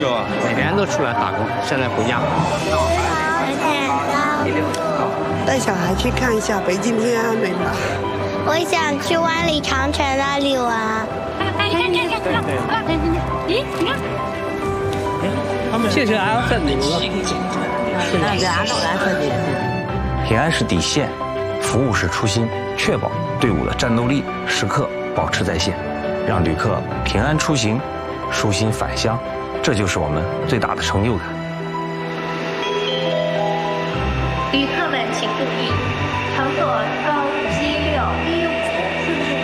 每天都出来打工，现在回家。 带小孩去看一下北京天安门吧。 我想去万里长城那里玩。 咦，你看，谢谢安分的。 平安是底线，服务是初心，确保队伍的战斗力时刻保持在线，让旅客平安出行，舒心返乡，这就是我们最大的成就感。 旅客们请注意，乘坐高 G61544